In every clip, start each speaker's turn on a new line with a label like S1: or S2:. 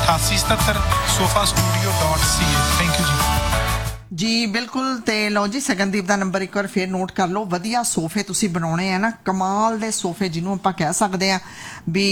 S1: 8877 sofastudio.ca। Thank you जी।
S2: जी बिल्कुल। तो लो जी सगनदीप का नंबर एक बार फिर नोट कर लो। वधिया सोफे तुसी बनाने हैं ना, कमाल दे सोफे जिन्होंने आप कह सकते हैं भी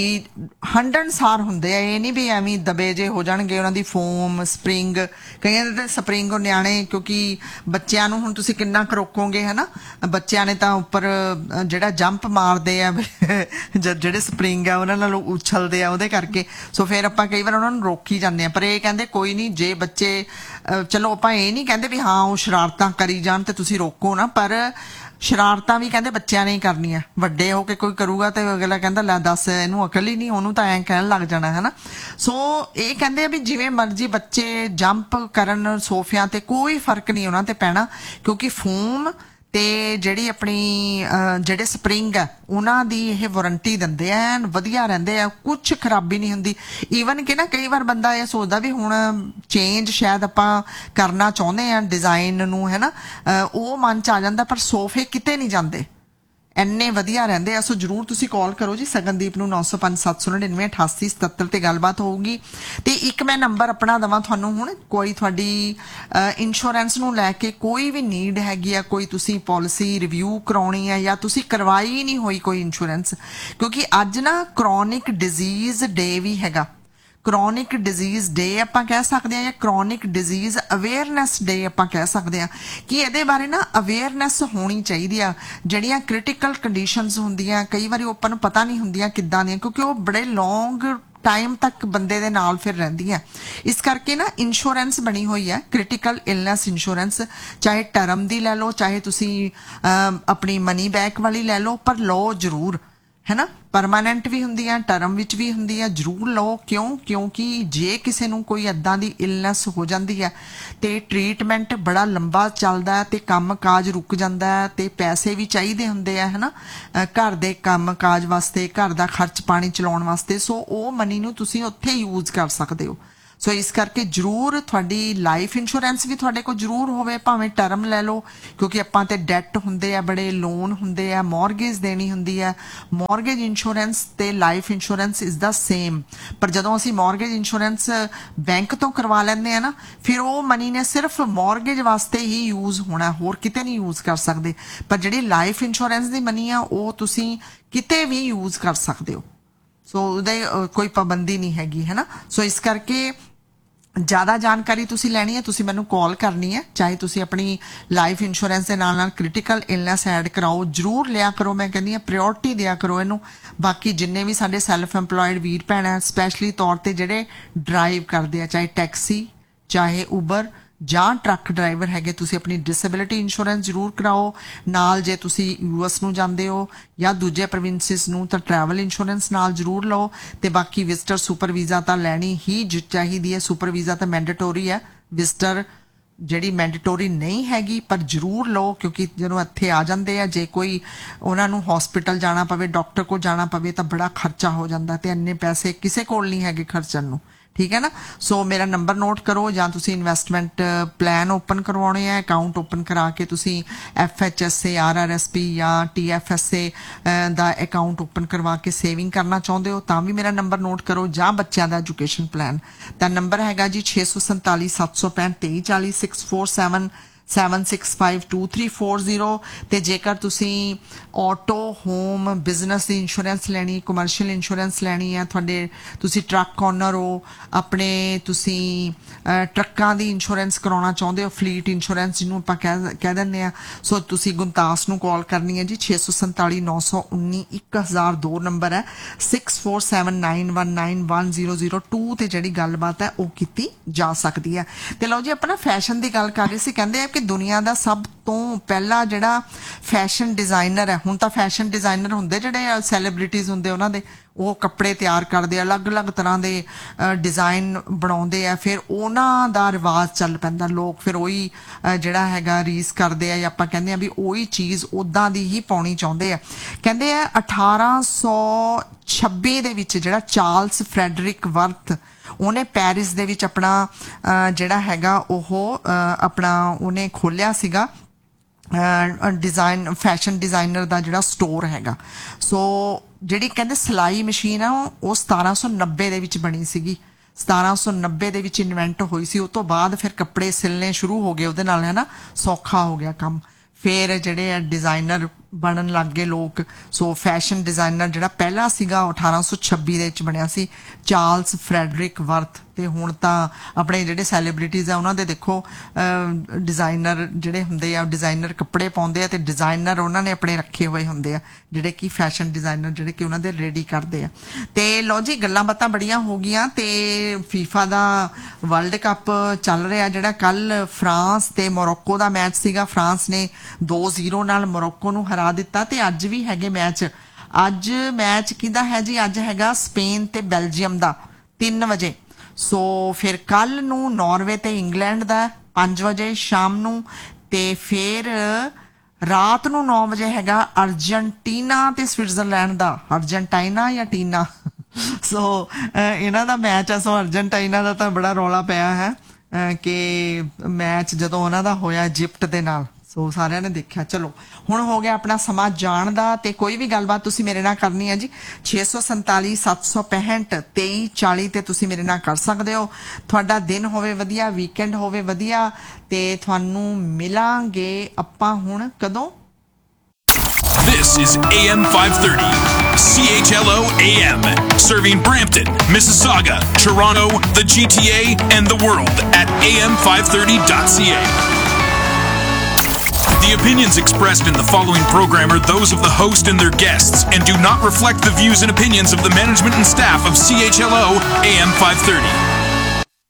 S2: हंडनसार होंगे। ये नहीं भी एवं दबे जे हो जाएंगे, उन्होंने फोम स्प्रिंग कई तो स्प्रिंग न्याणे क्योंकि बच्चों को हुण तुसी किन्ना क रोकोगे है ना, बच्चों ने तो उपर जिहड़ा जंप मारते हैं जिहड़े स्प्रिंग है उन्होंने नाल उछलते हैं उहदे करके। सो फिर आपां कई बार उन्होंने रोकी जाते हैं। पर ये कहते कोई नहीं, जे बच्चे चलो आपां ये नहीं कहते भी हाँ वो शरारतां करी जान ते तुसी रोको ना, पर शरारतां भी कहते बच्चों ने ही करनियां। वड्डे हो के कोई करूगा तो अगला कहता लै दस इनू अकल ही नहीं, उन्होंने तो ऐं कहन लग जाना है ना। सो ये कहते भी जिवें मर्जी बच्चे जंप करन सोफियां ते कोई फर्क नहीं उन्हां ते पैना, क्योंकि फोम ते जिहड़ी अपनी जिहड़े स्प्रिंग है उन्हां दी ये वारंटी दिंदे ऐन वधिया रहिंदे आ, कुछ खराबी नहीं हुंदी। ईवन कि ना कई बार बंदा ये सोचदा भी हुण चेंज शायद आपां करना चाहुंदे आ डिजाइन नूं है ना, वो मन च आ जांदा, पर सोफे किते नहीं जांदे, इन्ने वधिया रहिंदे आ। सो जरूर तुसी कॉल करो जी सगनदीप नूं 905 799 8877 ते गलबात होगी। ते एक मैं नंबर अपना दवां तुहानूं, हुण कोई तुहाडी इंश्योरेंस नूं लैके कोई भी नीड हैगी आ, कोई तुसी पॉलिसी रिव्यू कराउणी है या तुसी करवाई नहीं होई कोई इंश्योरेंस, क्योंकि अज ना क्रॉनिक डिजीज डे भी हैगा। क्रॉनिक डिजीज डे आपां कह सकते हैं या क्रॉनिक डिजीज अवेयरनैस डे आपां कह सकते हैं कि ये बारे ना अवेयरनैस होनी चाहिए। जड़ियाँ क्रिटिकल कंडीशनस होंदियां कई बार ओपन पता नहीं होंदियां किद्दां दियां, क्योंकि वो बड़े लॉन्ग टाइम तक बंदे दे नाल फिर रहिंदी है। इस करके ना इंश्योरेंस बनी हुई है क्रिटिकल इलनेस इंश्योरेंस, चाहे टर्म दी लै लो चाहे तुसी अपनी मनी बैक वाली लै लो, पर लो जरूर है ना। परमानेंट भी हुंदी है, टर्म विच भी हुंदी है, जरूर लो। क्यों? क्योंकि जे किसी नूं कोई इदां दी इलनेस हो जाती है तो ट्रीटमेंट बड़ा लंबा चलदा है, तो काम काज रुक जाता है, तो पैसे भी चाहिए हुंदे है ना घर दे काम काज वास्ते, घर दा खर्च पानी चलाउण वास्ते। सो वो मनी नूं तुसीं उत्थे यूज कर सकते हो। सो इस करके जरूर थोड़ी लाइफ इंश्योरेंस भी थोड़े को जरूर होवे, भावें टर्म लै लो, क्योंकि आपां ते डेट हुंदे आ, बड़े लोन हुंदे आ, मॉर्गेज देनी हुंदी है। मॉर्गेज इंश्योरेंस ते life insurance is the same, पर जदों असीं मॉर्गेज इंश्योरेंस बैंक तो करवा लैंदे आ ना, फिर वो मनी ने सिर्फ मॉर्गेज वास्ते ही यूज होना, होर किते नहीं यूज कर सकते। पर जिहड़ी लाइफ इंश्योरेंस दी मनी आ वो तुसीं किते भी यूज कर सकते हो। सो उहदे कोई पाबंदी नहीं हैगी है ना। सो इस करके ज़्यादा जानकारी तुसी लैनी है, तुसी मैनू कॉल करनी है, चाहे तुसी अपनी लाइफ इंश्योरेंस के नाल क्रिटिकल इलनेस ऐड कराओ, जरूर लिया करो। मैं कहनी प्रायोरिटी दिया करो इनू। बाकी जिन्ने भी साडे सैल्फ एम्पलॉयड वीर भैन है, स्पैशली तौर पर जिहड़े ड्राइव करते हैं, चाहे टैक्सी चाहे उबर ਜਾਂ ट्रक ड्राइवर हैगे, तुसी अपनी डिसेबिलिटी इंश्योरेंस जरूर कराओ नाल। जे तुसी US नूं जांदे हो या दूजे प्रोविंसिस नूं तां ट्रैवल इंश्योरेंस नाल जरूर लो। ते बाकी विजिटर सुपर वीज़ा तां लैनी ही चाहिदी है। सुपर वीज़ा तां मैंडेटोरी है, विजिटर ਜਿਹੜੀ मैंडेटोरी नहीं हैगी, पर जरूर लो, क्योंकि ਜਦੋਂ ਇੱਥੇ आ जाते हैं जे कोई ਉਹਨਾਂ ਨੂੰ हॉस्पिटल जाना पवे, डॉक्टर को जाना पवे ਤਾਂ बड़ा खर्चा हो जाता, ਤੇ ਇੰਨੇ पैसे ਕਿਸੇ ਕੋਲ नहीं हैगे खर्चण ਨੂੰ। ठीक है ना। सो मेरा नंबर नोट करो, ਜਾਂ ਤੁਸੀਂ इन्वेस्टमेंट प्लान ओपन करवाने हैं, अकाउंट ओपन करा के ਤੁਸੀਂ FHSA RRSP ਜਾਂ TFSA ਦਾ अकाउंट ओपन करवा के सेविंग करना चाहते हो ਤਾਂ भी मेरा नंबर नोट करो। ਜਾਂ ਬੱਚਿਆਂ ਦਾ एजुकेशन प्लान ਤਾਂ नंबर हैगा जी 647 765 2340 647 76523440। ਤੇ ਜੇਕਰ ਤੁਸੀਂ ਆਟੋ ਹੋਮ ਬਿਜ਼ਨਸ ਦੀ ਇੰਸ਼ੋਰੈਂਸ ਲੈਣੀ, ਕਮਰਸ਼ੀਅਲ ਇੰਸ਼ੋਰੈਂਸ ਲੈਣੀ ਹੈ, ਤੁਹਾਡੇ ਤੁਸੀਂ ਟਰੱਕ ਓਨਰ ਹੋ, ਆਪਣੇ ਤੁਸੀਂ ਟਰੱਕਾਂ ਦੀ ਇੰਸ਼ੋਰੈਂਸ ਕਰਾਉਣਾ ਚਾਹੁੰਦੇ ਹੋ, ਫਲੀਟ ਇੰਸ਼ੋਰੈਂਸ ਜਿਹਨੂੰ ਆਪਾਂ ਕਹਿ ਦਿੰਦੇ ਆ, ਸੋ ਤੁਸੀਂ ਗੁਣਤਾਸ ਨੂੰ ਕਾਲ ਕਰਨੀ ਹੈ ਜੀ 647 919 1002 ਨੰਬਰ ਹੈ 6479191002 ਤੇ ਜਿਹੜੀ ਗੱਲਬਾਤ ਹੈ ਉਹ ਕੀਤੀ ਜਾ ਸਕਦੀ ਹੈ। ਤੇ ਲਓ ਜੀ ਆਪਾਂ ਨਾ ਫੈਸ਼ਨ ਦੀ ਗੱਲ ਕਰ ਰਹੇ ਸੀ, ਕਹਿੰਦੇ ਆ कि दुनिया का सब तो पहला जिहड़ा फैशन डिजाइनर है, हुण तां फैशन डिजाइनर हुंदे जिहड़े सैलीब्रिटीज हुंदे उन्हां दे वो कपड़े तैयार करते, अलग अलग तरह के डिजाइन बनाते हैं, फिर उन्हां दा रिवाज चल पैंदा, लोग फिर उही जिहड़ा हैगा रीस करते हैं, आपां कहंदे आ भी उही चीज़ उदां दी ही पाउणी चाहुंदे आ। कहंदे आ 1826 दे विच जिहड़ा चार्ल्स फ्रैडरिक वर्थ ਉਹਨੇ ਪੈਰਿਸ ਦੇ ਵਿੱਚ ਆਪਣਾ ਜਿਹੜਾ ਹੈਗਾ ਉਹ ਆਪਣਾ ਉਹਨੇ ਖੋਲਿਆ ਸੀਗਾ डिजाइन फैशन डिजाइनर का जोड़ा स्टोर हैगा। सो जी कहते सिलाई मशीन आ वो 1790 बनी सी। 1790 ਦੇ ਵਿੱਚ ਇਨਵੈਂਟ ਹੋਈ ਸੀ। ਉਹ ਤੋਂ ਬਾਅਦ ਫਿਰ ਕੱਪੜੇ ਸਿਲਨੇ ਸ਼ੁਰੂ ਹੋ ਗਏ ਉਹਦੇ ਨਾਲ, ਹੈ ਨਾ, ਸੌਖਾ ਹੋ ਗਿਆ ਕੰਮ। ਫਿਰ ਜਿਹੜੇ ਆ ਡਿਜ਼ਾਈਨਰ ਬਣਨ ਲੱਗ ਗਏ ਲੋਕ। ਸੋ ਫੈਸ਼ਨ ਡਿਜ਼ਾਈਨਰ ਜਿਹੜਾ ਪਹਿਲਾ ਸੀਗਾ 1826 ਦੇ ਵਿੱਚ ਬਣਿਆ ਸੀ, ਚਾਰਲਸ ਫਰੈਡਰਿਕ ਵਰਥ। ਤੇ ਹੁਣ ਤਾਂ ਆਪਣੇ ਜਿਹੜੇ ਸੈਲੀਬ੍ਰਿਟੀਜ਼ ਆ ਉਹਨਾਂ ਦੇ ਦੇਖੋ ਡਿਜ਼ਾਈਨਰ ਜਿਹੜੇ ਹੁੰਦੇ ਆ, ਡਿਜ਼ਾਈਨਰ ਕੱਪੜੇ ਪਾਉਂਦੇ ਆ ਤੇ ਡਿਜ਼ਾਈਨਰ ਉਹਨਾਂ ਨੇ ਆਪਣੇ ਰੱਖੇ ਹੋਏ ਹੁੰਦੇ ਆ ਜਿਹੜੇ ਕਿ ਫੈਸ਼ਨ ਡਿਜ਼ਾਈਨਰ ਜਿਹੜੇ ਕਿ ਉਹਨਾਂ ਦੇ ਰੈਡੀ ਕਰਦੇ ਆ। ਤੇ ਲਓ ਜੀ, ਗੱਲਾਂ ਬਾਤਾਂ ਬੜੀਆਂ ਹੋ ਗਈਆਂ। ਤੇ ਫੀਫਾ ਦਾ ਵਰਲਡ ਕੱਪ ਚੱਲ ਰਿਹਾ ਜਿਹੜਾ ਕੱਲ ਫਰਾਂਸ ਤੇ ਮੋਰੋਕੋ ਦਾ ਮੈਚ ਸੀਗਾ। ਫਰਾਂਸ ਨੇ 2-0 ਨਾਲ ਮੋਰੋਕੋ ਨੂੰ ਹਰਾ ਦਿੱਤਾ। ਤੇ ਅੱਜ ਵੀ ਹੈਗੇ ਮੈਚ। ਅੱਜ ਮੈਚ ਕਿਹਦਾ ਹੈ ਜੀ? ਅੱਜ ਹੈਗਾ ਸਪੇਨ ਤੇ ਬੈਲਜੀਅਮ ਦਾ 3 ਵਜੇ। ਸੋ ਫਿਰ ਕੱਲ ਨੂੰ ਨਾਰਵੇ ਤੇ ਇੰਗਲੈਂਡ ਦਾ 5 ਵਜੇ ਸ਼ਾਮ ਨੂੰ। ਤੇ ਫਿਰ ਰਾਤ ਨੂੰ 9 ਵਜੇ ਹੈਗਾ ਅਰਜਨਟੀਨਾ ਤੇ ਸਵਿਟਜ਼ਰਲੈਂਡ ਦਾ। ਅਰਜਨਟਾਈਨਾ ਜਾਂ ਟੀਨਾ ਸੋ ਇਹਨਾਂ ਦਾ ਮੈਚ ਆ। ਸੋ ਅਰਜਨਟਾਈਨਾ ਦਾ ਤਾਂ ਬੜਾ ਰੌਲਾ ਪਿਆ ਹੈ ਕਿ ਮੈਚ ਜਦੋਂ ਉਹਨਾਂ ਦਾ ਹੋਇਆ ਇਜਿਪਟ ਦੇ ਨਾਲ, ਸੋ ਸਾਰਿਆਂ ਨੇ ਦੇਖਿਆ। ਚਲੋ ਹੁਣ ਹੋ ਗਿਆ ਆਪਣਾ ਸਮਾਂ ਜਾਣ ਦਾ। ਤੇ ਕੋਈ ਵੀ ਗੱਲਬਾਤ ਤੁਸੀਂ ਮੇਰੇ ਨਾਲ ਕਰਨੀ ਹੈ ਜੀ 647 765 2340 ਤੇ ਤੁਸੀਂ ਮੇਰੇ ਨਾਲ ਕਰ ਸਕਦੇ ਹੋ। ਤੁਹਾਡਾ ਦਿਨ ਹੋਵੇ ਵਧੀਆ, ਵੀਕਐਂਡ ਹੋਵੇ ਵਧੀਆ। ਤੇ ਤੁਹਾਨੂੰ ਮਿਲਾਂਗੇ ਆਪਾਂ ਹੁਣ ਕਦੋਂ?
S3: This is AM 530, CHLO AM, serving Brampton, Mississauga, Toronto, the GTA, and the world at am530.ca. The opinions expressed in the following program are those of the host and their guests and do not reflect the views and opinions of the management and staff of CHLO AM 530.